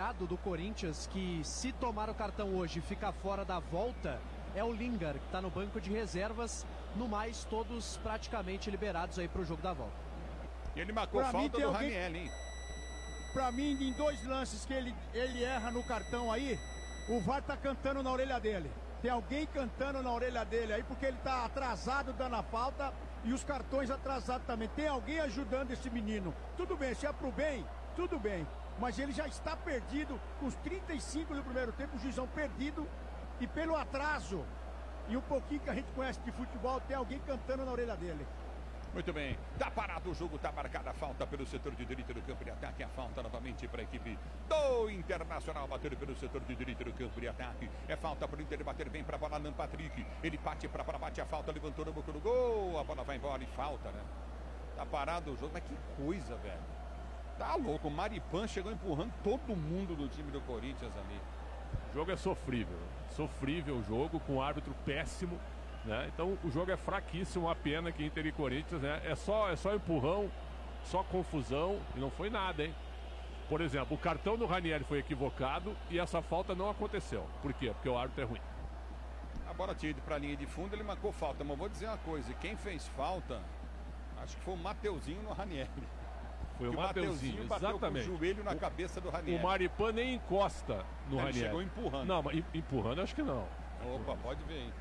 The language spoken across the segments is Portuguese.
liberado do Corinthians, que se tomar o cartão hoje e ficar fora da volta, é o Lingard, que está no banco de reservas. No mais, todos praticamente liberados aí para o jogo da volta. E ele marcou falta do Raniel, hein? Pra mim, em 2 lances que ele erra no cartão aí, o VAR tá cantando na orelha dele. Tem alguém cantando na orelha dele aí, porque ele tá atrasado dando a falta e os cartões atrasados também. Tem alguém ajudando esse menino. Tudo bem, se é pro bem, tudo bem. Mas ele já está perdido, com os 35 do primeiro tempo, o juizão perdido. E pelo atraso e um pouquinho que a gente conhece de futebol, tem alguém cantando na orelha dele. Muito bem, tá parado o jogo, tá marcada a falta pelo setor de direita do campo de ataque. A falta novamente para a equipe do Internacional, bater pelo setor de direita do campo de ataque. É falta para o Inter bater, vem para a bola, Alan Patrick. Ele bate para bola, bate a falta, levantou no boca do gol. A bola vai embora e falta, né? Tá parado o jogo, mas que coisa, velho. Tá louco, o Maripan chegou empurrando todo mundo do time do Corinthians ali. O jogo é sofrível o jogo, com um árbitro péssimo, né? Então o jogo é fraquíssimo, uma pena que Inter e Corinthians, né? É só empurrão, só confusão, e não foi nada, hein? Por exemplo, o cartão do Ranieri foi equivocado e essa falta não aconteceu. Por quê? Porque o árbitro é ruim. A bola tinha ido para a linha de fundo, ele marcou falta, mas vou dizer uma coisa, quem fez falta, acho que foi o Mateuzinho no Ranieri. Foi o Mateuzinho, exatamente. Com o joelho na cabeça do Ranieri. O Maripan nem encosta no Ranieri. Chegou empurrando. Não, mas empurrando acho que não. Opa, pode ver, hein?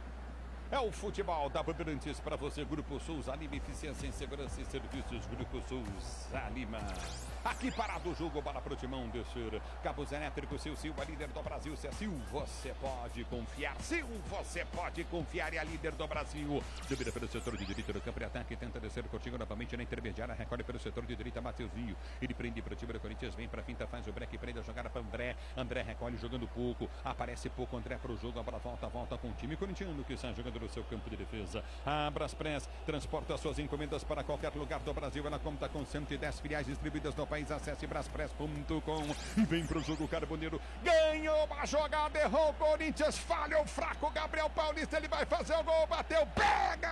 É o futebol da Bandeirantes para você, Grupo Souza Lima, eficiência em segurança e serviços, Grupo Souza Lima. Aqui parado o jogo, bola pro Timão descer. Cabos elétricos, Silva, líder do Brasil. Se é Sil, você pode confiar. Sil, você pode confiar, é a líder do Brasil. Subida pelo setor de direita do campo de ataque, tenta descer, Coutinho novamente na intermediária, recolhe pelo setor de direita, Mateuzinho. Ele prende para o time do Corinthians, vem para a finta, faz o break, prende a jogada para André. André recolhe jogando pouco, aparece pouco, André para o jogo, a bola volta com o time corintiano que está jogando no seu campo de defesa. A Braspress transporta suas encomendas para qualquer lugar do Brasil. Ela conta com 110 filiais distribuídas no país. Acesse braspress.com e vem pro jogo. Carboneiro ganhou uma jogada, errou o Corinthians, falhou fraco. Gabriel Paulista, ele vai fazer o gol, bateu, pega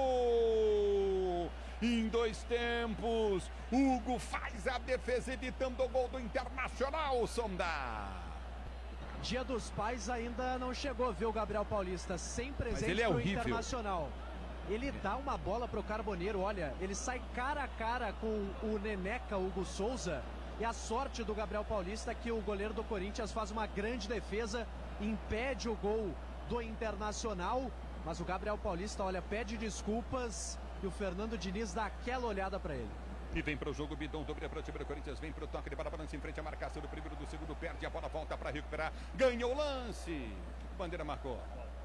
Hugo! Em 2 tempos, Hugo faz a defesa evitando o gol do Internacional, Sonda. Dia dos Pais ainda não chegou, viu, Gabriel Paulista? Sem presente ele é pro horrível. Internacional. Ele dá uma bola pro Carboneiro, olha, ele sai cara a cara com o Neneca Hugo Souza. E a sorte do Gabriel Paulista é que o goleiro do Corinthians faz uma grande defesa, impede o gol do Internacional. Mas o Gabriel Paulista, olha, pede desculpas e o Fernando Diniz dá aquela olhada para ele. E vem para o jogo, Bidon dobra para o time do Corinthians, vem para o toque de bola, balança em frente à marcação do primeiro, do segundo, perde a bola, volta para recuperar, ganhou o lance. Bandeira marcou.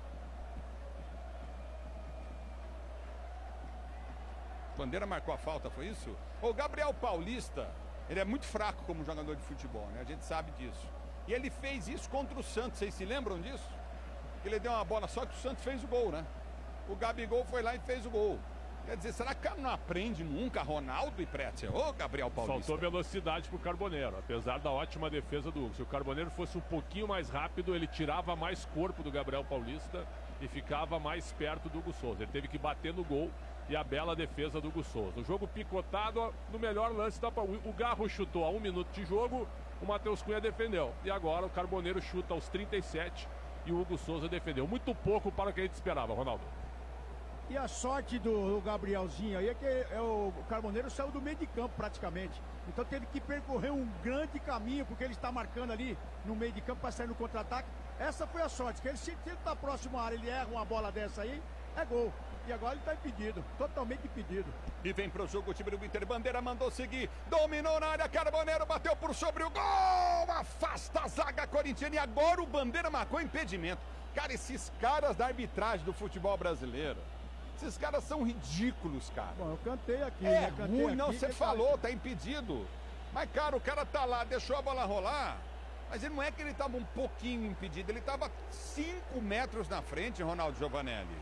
Bandeira marcou a falta, foi isso? O Gabriel Paulista, ele é muito fraco como jogador de futebol, né? A gente sabe disso. E ele fez isso contra o Santos, vocês se lembram disso? Ele deu uma bola só que o Santos fez o gol, né? O Gabigol foi lá e fez o gol. Quer dizer, será que o cara não aprende nunca, Ronaldo e Pretzel? Ô, Gabriel Paulista. Faltou velocidade pro Carboneiro, apesar da ótima defesa do Hugo. Se o Carboneiro fosse um pouquinho mais rápido, ele tirava mais corpo do Gabriel Paulista e ficava mais perto do Hugo Souza. Ele teve que bater no gol e a bela defesa do Hugo Souza. O jogo picotado no melhor lance da... O Garro chutou a 1 minuto de jogo, o Matheus Cunha defendeu. E agora o Carboneiro chuta aos 37 e o Hugo Souza defendeu. Muito pouco para o que a gente esperava, Ronaldo. E a sorte do Gabrielzinho aí é que o Carboneiro saiu do meio de campo praticamente. Então teve que percorrer um grande caminho, porque ele está marcando ali no meio de campo para sair no contra-ataque. Essa foi a sorte, que se ele está próximo à área, ele erra uma bola dessa aí, é gol. E agora ele está impedido, totalmente impedido. E vem pro jogo o time do Inter, Bandeira mandou seguir, dominou na área, Carboneiro bateu por sobre o gol, afasta a zaga corintiana e agora o Bandeira marcou impedimento. Cara, esses caras da arbitragem do futebol brasileiro, esses caras são ridículos, cara. Bom, eu cantei aqui. É cantei ruim, aqui, não, você falou, tá impedido. Mas, cara, o cara tá lá, deixou a bola rolar, mas ele não é que ele tava um pouquinho impedido, ele tava 5 metros na frente, Ronaldo Giovanelli.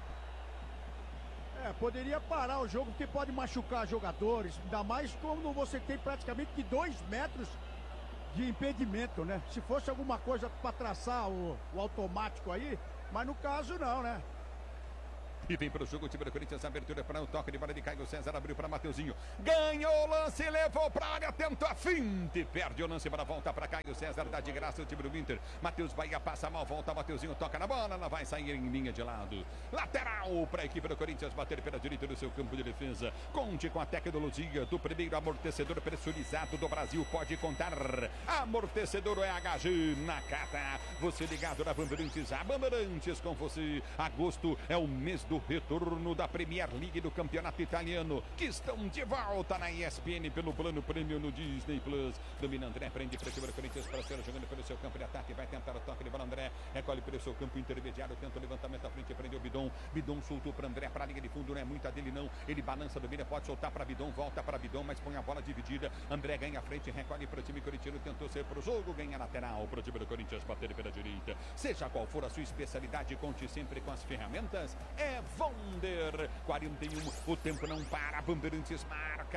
Poderia parar o jogo, porque pode machucar jogadores, ainda mais quando você tem praticamente que 2 metros de impedimento, né? Se fosse alguma coisa para traçar o automático aí, mas no caso não, né? E vem para o jogo o time do Corinthians, abertura para o toque de bola de Caio César, abriu para Mateuzinho. Ganhou o lance, levou para a área, tentou a finte. Perde o lance para a volta para Caio César, dá de graça o time do Inter. Matheus Bahia passa mal, volta, Mateuzinho toca na bola, ela vai sair em linha de lado. Lateral para a equipe do Corinthians, bater pela direita do seu campo de defesa. Conte com a tecnologia do primeiro amortecedor pressurizado do Brasil, pode contar. Amortecedor EHG Nakata. Você ligado na Bandeirantes, a Bandeirantes com você. Agosto é o mês do retorno da Premier League do Campeonato Italiano, que estão de volta na ESPN pelo plano prêmio no Disney Plus. Domina André, prende para o time do Corinthians para ser jogando pelo seu campo de ataque, vai tentar o toque de bola. André recolhe pelo seu campo intermediário, tenta o levantamento à frente, prende o Bidon. Bidon soltou para André, para a linha de fundo, não é muita dele não. Ele balança do meio, pode soltar para Bidon, volta para Bidon, mas põe a bola dividida. André ganha a frente, recolhe para o time corintiano, tentou ser para o jogo, ganha lateral para o time do Corinthians, bater pela direita. Seja qual for a sua especialidade, conte sempre com as ferramentas. É Wonder. 41, o tempo não para, Bandeirantes marca.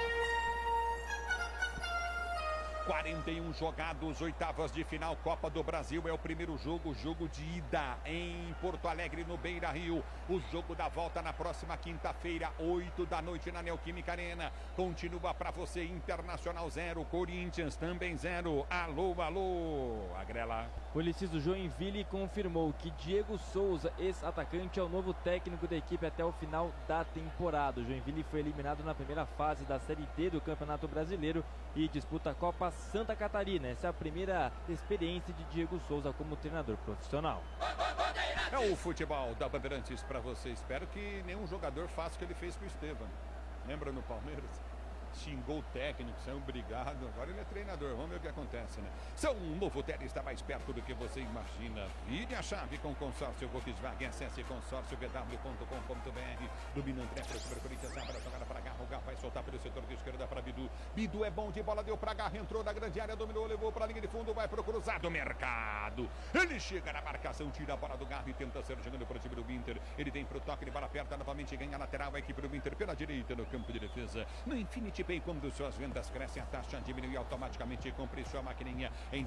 41 jogados, oitavas de final, Copa do Brasil, é o primeiro jogo, jogo de ida em Porto Alegre, no Beira-Rio. O jogo da volta na próxima quinta-feira, 8 da noite na Neoquímica Arena. Continua para você, Internacional 0, Corinthians também 0. Alô, alô, Agrela. O Ulisses do Joinville confirmou que Diego Souza, ex-atacante, é o novo técnico da equipe até o final da temporada. O Joinville foi eliminado na primeira fase da Série D do Campeonato Brasileiro e disputa a Copa Santa Catarina. Essa é a primeira experiência de Diego Souza como treinador profissional. É o futebol da Bandeirantes para você. Espero que nenhum jogador faça o que ele fez com o Estevam. Lembra no Palmeiras? Xingou o técnico, saiu brigado. Agora ele é treinador, vamos ver o que acontece, né? São Novotel está mais perto do que você imagina. Vire a chave com o consórcio Volkswagen. Acesse consórciovw.com.br. Domina André para o Super Corinthians, abre a jogada para Garro. Garro vai soltar pelo setor de esquerda para Bidu. Bidu é bom de bola, deu para Garro, entrou na grande área, dominou, levou para a linha de fundo, vai para o cruzado, Mercado. Ele chega na marcação, tira a bola do Garro e tenta ser jogando para o time do Inter. Ele vem para o toque de bola aperta novamente, ganha a lateral, a equipe do Inter pela direita no campo de defesa. No Infinity Pay, quando suas vendas crescem, a taxa diminui automaticamente. Compre sua maquininha em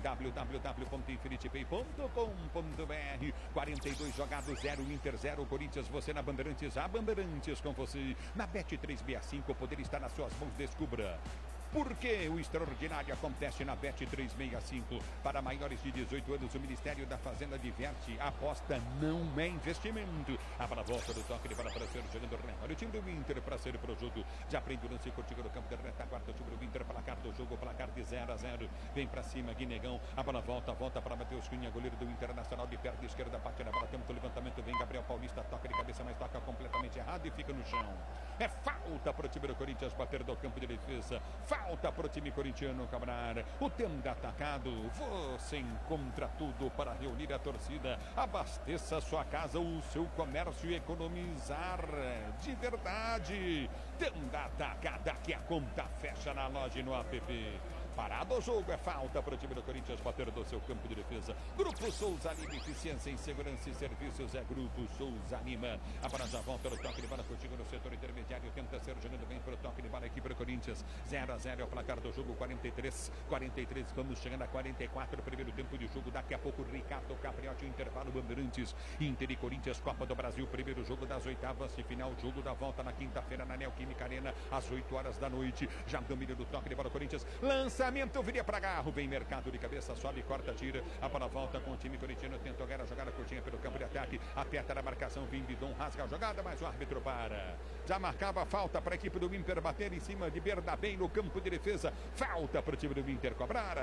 www.infinitypay.com.br. 42 jogados, 0 Inter, 0 Corinthians. Você na Bandeirantes, a Bandeirantes com você. Na Bet365, o poder está nas suas mãos, descubra. Porque o extraordinário acontece na Bet365. Para maiores de 18 anos, o Ministério da Fazenda diverte. A aposta não é investimento. A volta do toque de bola para ser jogando. Olha o time do Inter para ser pro jogo. Já prende o lance curtido no campo da retaguarda. O time do Inter, placar do jogo, placar de 0-0. Vem para cima, Guinegão. A bola volta para Matheus Cunha, goleiro do Internacional de perna esquerda. Bate na bola, tenta o levantamento. Vem Gabriel Paulista, toca de cabeça, mas toca completamente errado e fica no chão. É falta para o time do Corinthians bater do campo de defesa. Falta para o time corintiano cobrar. O tempo atacado. Você encontra tudo para reunir a torcida. Abasteça sua casa, o seu comércio e economizar de verdade. Tenda atacada que a conta fecha na loja e no app. Parado o jogo, é falta para o time do Corinthians bater do seu campo de defesa. Grupo Souza Lima, eficiência em segurança e serviços, é Grupo Souza Lima. A bola já volta no toque de bola contigo no setor intermediário, tenta ser jogando bem para o toque de bola aqui para o Corinthians. 0-0 é o placar do jogo, 43, vamos chegando a 44, primeiro tempo de jogo. Daqui a pouco Ricardo Capriotti, intervalo Bandeirantes, Inter e Corinthians, Copa do Brasil, primeiro jogo das oitavas de final, jogo da volta na quinta-feira na Neoquímica Arena, às 8 horas da noite. Já domina do toque de bola Corinthians, lançamento, viria para Garro, vem Mercado de cabeça, sobe, corta, tira, a bola volta com o time corintiano, tentou a jogada curtinha pelo campo de ataque, aperta na marcação, vem Bidon, rasga a jogada, mas o árbitro para. Já marcava a falta para a equipe do Inter bater em cima de Bernabé no campo de defesa, falta para o time do Inter cobrar.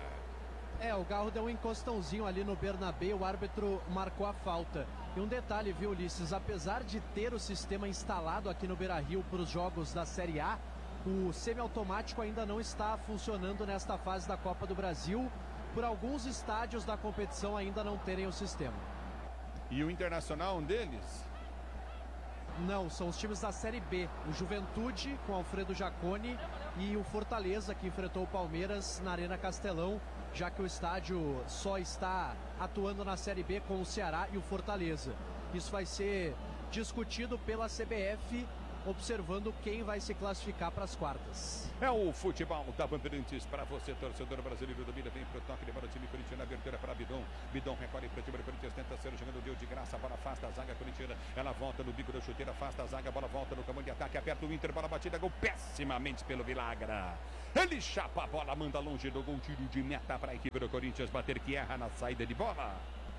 O Garro deu um encostãozinho ali no Bernabé, o árbitro marcou a falta. E um detalhe, viu, Ulisses, apesar de ter o sistema instalado aqui no Beira-Rio para os jogos da Série A, o semiautomático ainda não está funcionando nesta fase da Copa do Brasil, por alguns estádios da competição ainda não terem o sistema. E o Internacional, um deles? Não, são os times da Série B. O Juventude, com Alfredo Jaconi, e o Fortaleza, que enfrentou o Palmeiras na Arena Castelão, já que o estádio só está atuando na Série B com o Ceará e o Fortaleza. Isso vai ser discutido pela CBF, observando quem vai se classificar para as quartas. É o futebol da Bandeirantes para você, torcedor brasileiro. Domina, vem para o toque de bola, o time corintiano, abertura para Bidon. Bidon recolhe para o time do Corinthians, tenta ser jogando, deu de graça, a bola afasta a zaga corintiana, ela volta no bico da chuteira, afasta a zaga, a bola volta no comando de ataque, aperta o Inter, bola batida, gol pessimamente pelo Vilagra. Ele chapa a bola, manda longe do gol, tiro de meta para a equipe do Corinthians bater, que erra na saída de bola.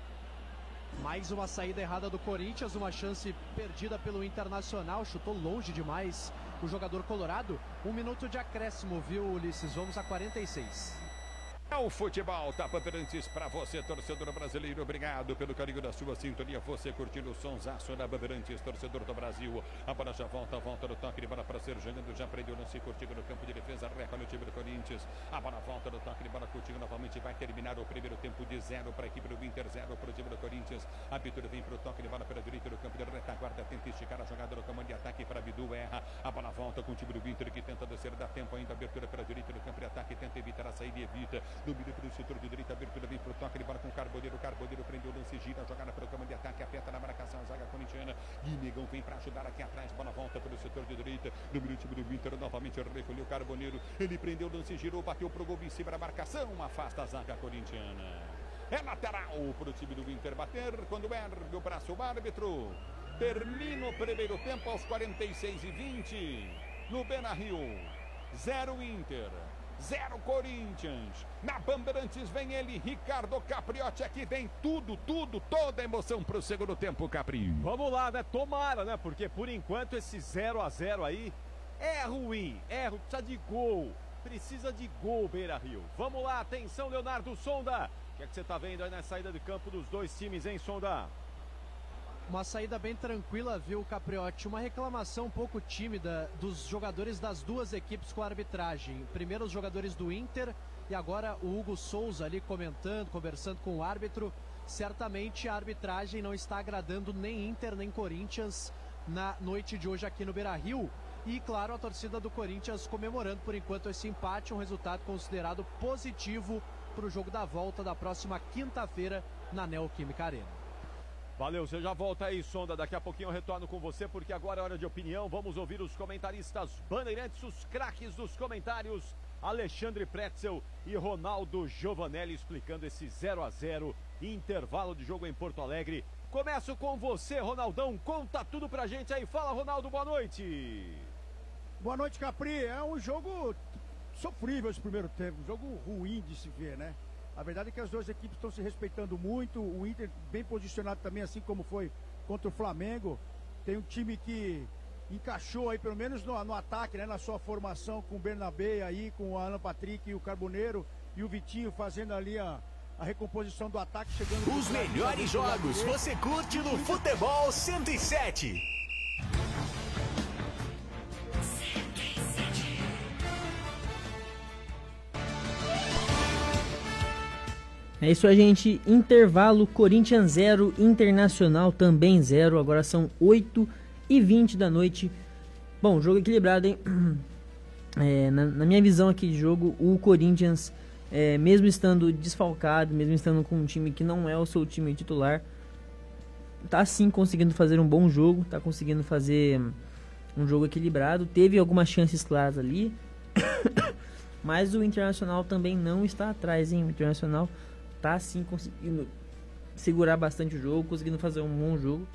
Mais uma saída errada do Corinthians, uma chance perdida pelo Internacional, chutou longe demais o jogador colorado. 1 minuto de acréscimo, viu, Ulisses? Vamos a 46. É o futebol da Bandeirantes para você, torcedor brasileiro. Obrigado pelo carinho da sua sintonia. Você curtindo o sonsaço da Bandeirantes, torcedor do Brasil. A bola já volta no toque de bola para ser jogando. Já prendeu o lance curtido no campo de defesa. Recolhe o time do Corinthians. A bola volta no toque de bola curtido novamente. Vai terminar o primeiro tempo de 0 para a equipe do Inter, 0 para o time do Corinthians. A abertura vem para o toque de bola pela direita do campo de retaguarda. Tenta esticar a jogada no comando de ataque para Bidu. Erra. A bola volta com o time do Inter que tenta descer. Dá tempo ainda. Abertura pela direita do campo de ataque. Tenta evitar a saída e evita. Domínio pelo setor de direita, abertura vem pro toque de bola com o Carboneiro prendeu o lance, gira a jogada pelo comando de ataque, aperta na marcação a zaga corintiana, e Negão vem para ajudar aqui atrás, bola volta pelo setor de direita, domínio time do Inter, novamente recolheu o Carboneiro, ele prendeu o lance, girou, bateu pro gol em cima da marcação, afasta a zaga corintiana. É lateral pro time do Inter bater, quando ergue o braço o árbitro. Termina o primeiro tempo aos 46:20 no Beira-Rio. 0 Inter, 0 Corinthians. Na Bandeirantes vem ele, Ricardo Capriotti. Aqui vem toda a emoção pro segundo tempo, Capri. Vamos lá, né? Tomara, né? Porque por enquanto esse 0-0 aí é ruim. Precisa de gol, Beira-Rio. Vamos lá, atenção, Leonardo Sonda. O que é que você tá vendo aí na saída de campo dos dois times, hein, Sonda? Uma saída bem tranquila, viu, Capriotti? Uma reclamação um pouco tímida dos jogadores das duas equipes com a arbitragem. Primeiro os jogadores do Inter e agora o Hugo Souza ali comentando, conversando com o árbitro. Certamente a arbitragem não está agradando nem Inter nem Corinthians na noite de hoje aqui no Beira-Rio. E, claro, a torcida do Corinthians comemorando por enquanto esse empate, um resultado considerado positivo para o jogo da volta da próxima quinta-feira na Neoquímica Arena. Valeu, você já volta aí, Sonda. Daqui a pouquinho eu retorno com você, porque agora é hora de opinião. Vamos ouvir os comentaristas bandeirantes, os craques dos comentários. Alexandre Pretzel e Ronaldo Giovanelli explicando esse 0-0, intervalo de jogo em Porto Alegre. Começo com você, Ronaldão. Conta tudo pra gente aí. Fala, Ronaldo, boa noite. Boa noite, Capri. É um jogo sofrível esse primeiro tempo, um jogo ruim de se ver, né? A verdade é que as duas equipes estão se respeitando muito, o Inter bem posicionado também, assim como foi contra o Flamengo. Tem um time que encaixou aí, pelo menos no ataque, né, na sua formação, com o Bernabé aí, com o Alan Patrick e o Carboneiro, e o Vitinho fazendo ali a recomposição do ataque, chegando... Os melhores jogos você curte no Futebol 107. É isso aí, gente. Intervalo, Corinthians 0, Internacional também 0. Agora são 8h20 da noite. Bom, jogo equilibrado, hein? Na minha visão aqui de jogo, o Corinthians, mesmo estando desfalcado, mesmo estando com um time que não é o seu time titular, tá sim conseguindo fazer um bom jogo, tá conseguindo fazer um jogo equilibrado. Teve algumas chances claras ali, mas o Internacional também não está atrás, hein? O Internacional tá sim conseguindo segurar bastante o jogo, conseguindo fazer um bom jogo.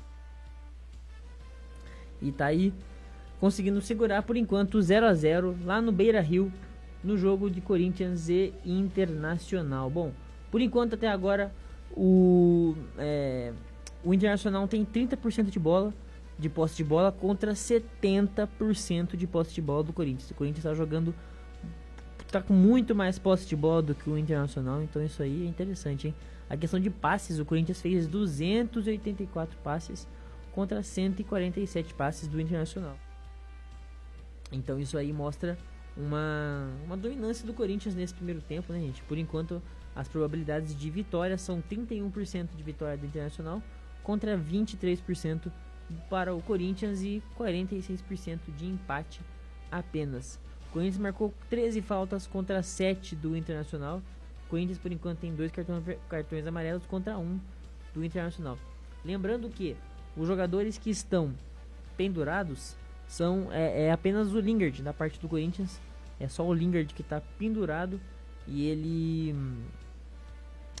E tá aí conseguindo segurar por enquanto 0-0 lá no Beira-Rio, no jogo de Corinthians e Internacional. Bom, por enquanto até agora o Internacional tem 30% de posse de bola contra 70% de posse de bola do Corinthians. O Corinthians tá com muito mais posse de bola do que o Internacional, então isso aí é interessante, hein? A questão de passes, o Corinthians fez 284 passes contra 147 passes do Internacional. Então isso aí mostra uma dominância do Corinthians nesse primeiro tempo, né, gente? Por enquanto, as probabilidades de vitória são 31% de vitória do Internacional contra 23% para o Corinthians e 46% de empate apenas. O Corinthians marcou 13 faltas contra 7 do Internacional. O Corinthians, por enquanto, tem 2 cartões amarelos contra 1 do Internacional. Lembrando que os jogadores que estão pendurados são apenas o Lingard da parte do Corinthians. É só o Lingard que está pendurado e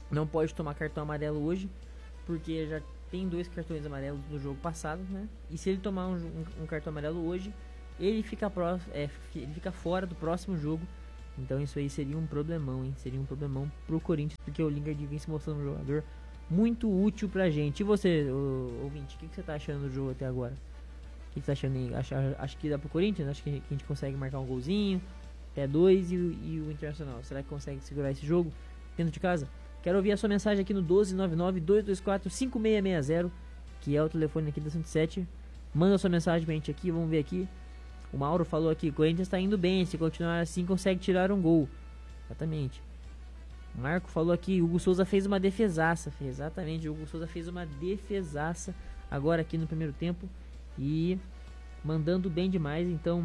não pode tomar cartão amarelo hoje, porque já tem 2 cartões amarelos do jogo passado, né? E se ele tomar um cartão amarelo hoje, ele fica fora do próximo jogo. Então isso aí seria um problemão, hein? Seria um problemão pro Corinthians, porque o Lingard vem se mostrando um jogador muito útil pra gente. E você, ouvinte, o que você tá achando do jogo até agora? O que você tá achando aí? Acho que dá pro Corinthians? Acho que a gente consegue marcar um golzinho, até 2 e o Internacional. Será que consegue segurar esse jogo dentro de casa? Quero ouvir a sua mensagem aqui no 1299-224-5660, que é o telefone aqui da 107. Manda a sua mensagem pra gente aqui, vamos ver aqui. O Mauro falou aqui, o Corinthians tá indo bem, se continuar assim consegue tirar um gol. Exatamente. O Marco falou aqui, o Hugo Souza fez uma defesaça. Exatamente, o Hugo Souza fez uma defesaça agora aqui no primeiro tempo. E mandando bem demais, então...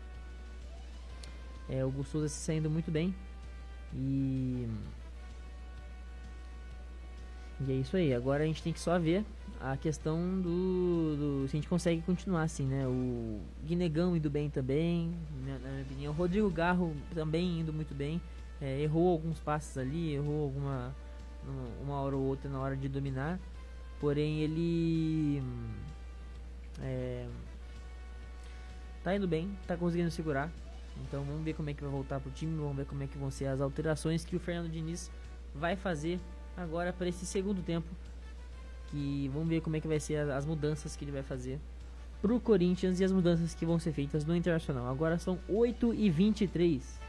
o Hugo Souza se saindo muito bem. E é isso aí, agora a gente tem que só ver a questão se a gente consegue continuar assim, né? O Guinegão indo bem também, na minha opinião. O Rodrigo Garro também indo muito bem. Errou alguns passes ali, errou uma hora ou outra na hora de dominar. Porém ele tá indo bem, tá conseguindo segurar. Então vamos ver como é que vai voltar pro time, vamos ver como é que vão ser as alterações que o Fernando Diniz vai fazer agora para esse segundo tempo. Que vamos ver como é que vai ser as mudanças que ele vai fazer pro Corinthians e as mudanças que vão ser feitas no Internacional. Agora são 8h23.